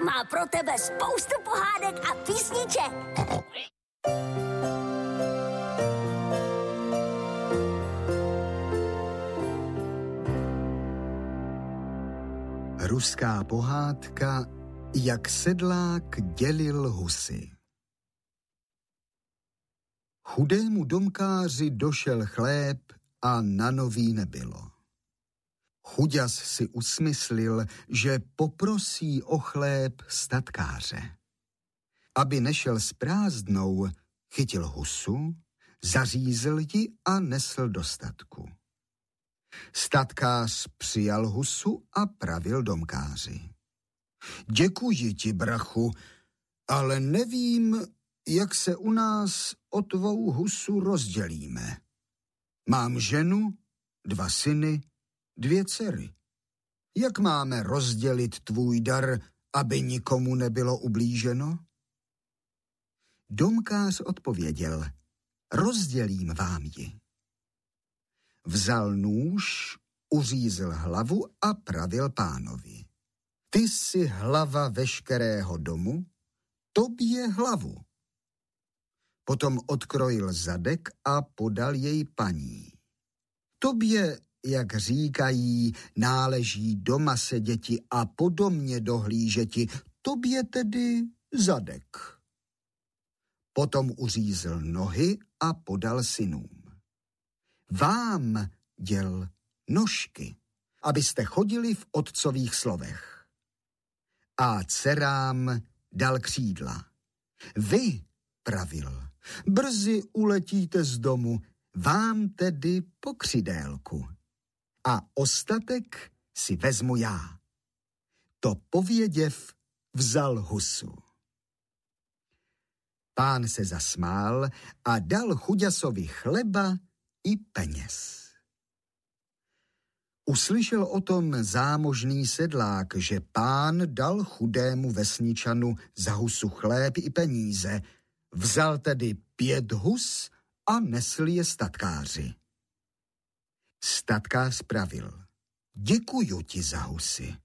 má pro tebe spoustu pohádek a písniček. Ruská pohádka, jak sedlák dělil husy. Chudému domkáři došel chléb a na nový nebylo. Chuďas si usmyslil, že poprosí o chléb statkáře. Aby nešel s prázdnou, chytil husu, zařízl ji a nesl do statku. Statkář přijal husu a pravil domkáři. Děkuji ti, brachu, ale nevím, jak se u nás o tvou husu rozdělíme. Mám ženu, 2 syny, 2 dcery. Jak máme rozdělit tvůj dar, aby nikomu nebylo ublíženo? Domkář odpověděl, rozdělím vám ji. Vzal nůž, uřízl hlavu a pravil pánovi. Ty jsi hlava veškerého domu, tobě hlavu. Potom odkrojil zadek a podal jej paní. Tobě, jak říkají, náleží doma seděti a po domě dohlížeti, tobě tedy zadek. Potom uřízl nohy a podal synům. Vám děl nožky, abyste chodili v otcových slovech. A dcerám dal křídla. Vy, pravil, brzy uletíte z domu, vám tedy pokřidélku. A ostatek si vezmu já. To pověděv, vzal husu. Pán se zasmál a dal chuďasovi chleba i peněz. Uslyšel o tom zámožný sedlák, že pán dal chudému vesničanu za husu chléb i peníze. Vzal tedy 5 hus a nesl je statkáři. Statkář pravil, děkuju ti za husy,